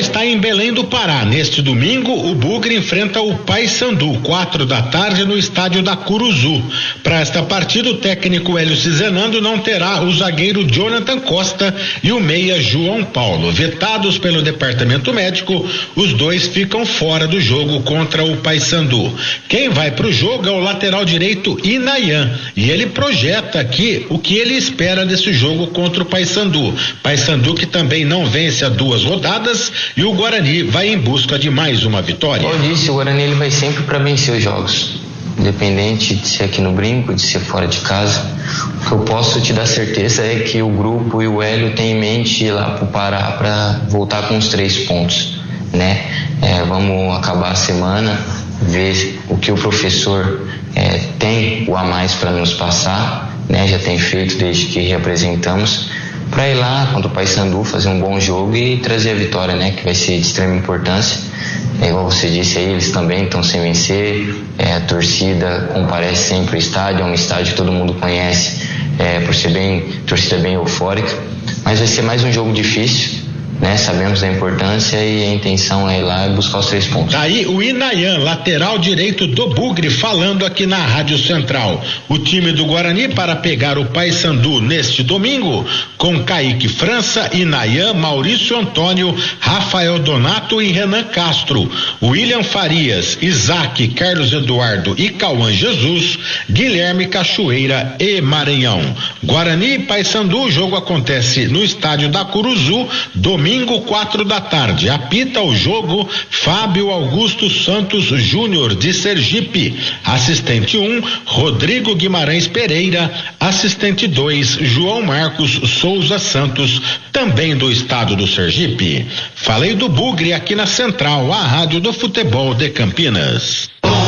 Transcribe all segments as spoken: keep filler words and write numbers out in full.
está em Belém do Pará. Neste domingo, o Bugre enfrenta o Paysandu, quatro da tarde, no estádio da Curuzu. Para esta partida, o técnico Hélio Cizenando não terá o zagueiro Jonathan Costa e o meia João Paulo. Vetados pelo departamento médico, os dois ficam fora do jogo contra o Paysandu. Quem vai para o jogo é o lateral direito Inayan, e ele projeta aqui o que ele espera desse jogo contra o Paysandu. Paysandu que também não vence há duas rodadas, e o Guarani vai em busca de mais uma vitória. Como eu disse, o Guarani ele vai sempre para vencer os jogos, independente de ser aqui no Brinco, de ser fora de casa. O que eu posso te dar certeza é que o grupo e o Hélio têm em mente ir lá pro Pará para voltar com os três pontos, né? É, vamos acabar a semana, ver o que o professor é, tem o a mais para nos passar, né? Já tem feito desde que reapresentamos, para ir lá contra o Paysandu, fazer um bom jogo e trazer a vitória, né? Que vai ser de extrema importância. É, igual você disse aí, eles também estão sem vencer, é, a torcida comparece sempre ao estádio, é um estádio que todo mundo conhece, é, por ser bem, torcida bem eufórica, mas vai ser mais um jogo difícil, né? Sabemos da importância e a intenção é ir lá e buscar os três pontos. Daí o Inayan, lateral direito do Bugre, falando aqui na Rádio Central. O time do Guarani para pegar o Paysandu neste domingo, com Kaique França, Inayan, Maurício Antônio, Rafael Donato e Renan Castro, William Farias, Isaac, Carlos Eduardo e Cauã Jesus, Guilherme Cachoeira e Maranhão. Guarani e Paysandu, o jogo acontece no estádio da Curuzu, domingo Domingo, quatro da tarde. Apita o jogo Fábio Augusto Santos Júnior, de Sergipe. Assistente um, Rodrigo Guimarães Pereira. Assistente dois, João Marcos Souza Santos, também do estado do Sergipe. Falei do Bugre aqui na Central, a rádio do futebol de Campinas.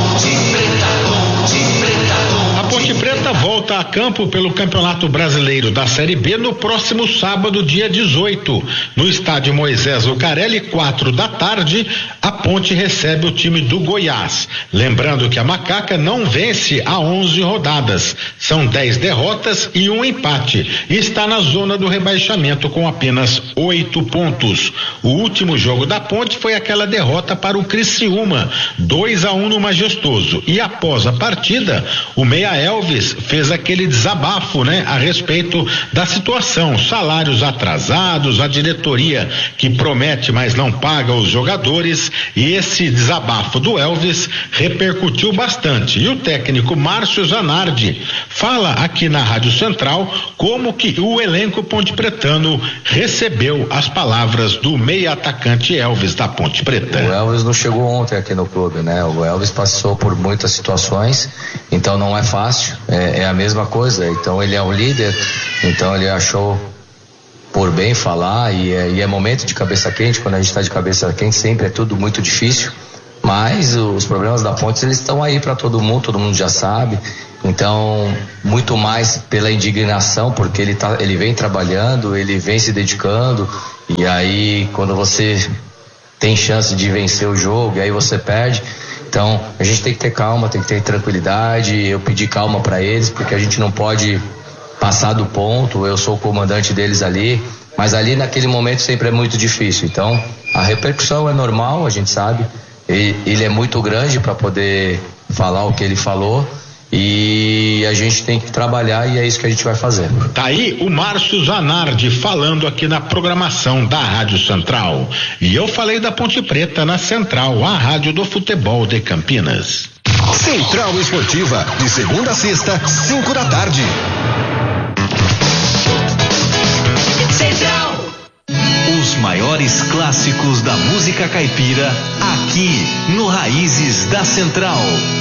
A Ponte Preta volta a campo pelo Campeonato Brasileiro da Série B no próximo sábado, dia dezoito. No estádio Moisés Lucarelli, quatro da tarde, a Ponte recebe o time do Goiás. Lembrando que a Macaca não vence há onze rodadas. São dez derrotas e um empate. E está na zona do rebaixamento com apenas oito pontos. O último jogo da Ponte foi aquela derrota para o Criciúma, dois a um no Majestoso. E após a partida, o Meia Elvis fez aquele desabafo, né, a respeito da situação, salários atrasados, a diretoria que promete, mas não paga os jogadores, e esse desabafo do Elvis repercutiu bastante. E o técnico Márcio Zanardi fala aqui na Rádio Central como que o elenco pontepretano recebeu as palavras do meia atacante Elvis da Ponte Preta. O Elvis não chegou ontem aqui no clube, né? O Elvis passou por muitas situações, então não é fácil, é, é a mesma coisa. Então ele é um líder, então ele achou por bem falar, e é, e é momento de cabeça quente. Quando a gente está de cabeça quente sempre é tudo muito difícil, mas os problemas da Ponte eles estão aí para todo mundo, todo mundo já sabe. Então, muito mais pela indignação, porque ele, tá, ele vem trabalhando, ele vem se dedicando, e aí quando você tem chance de vencer o jogo, e aí você perde. Então, a gente tem que ter calma, tem que ter tranquilidade. Eu pedi calma para eles, porque a gente não pode passar do ponto. Eu sou o comandante deles ali, mas ali naquele momento sempre é muito difícil. Então, a repercussão é normal, a gente sabe. Ele, ele é muito grande para poder falar o que ele falou, e a gente tem que trabalhar, e é isso que a gente vai fazer. Tá aí o Márcio Zanardi falando aqui na programação da Rádio Central. E eu falei da Ponte Preta na Central, a rádio do futebol de Campinas. Central Esportiva, de segunda a sexta, cinco da tarde. Central. Os maiores clássicos da música caipira, aqui no Raízes da Central.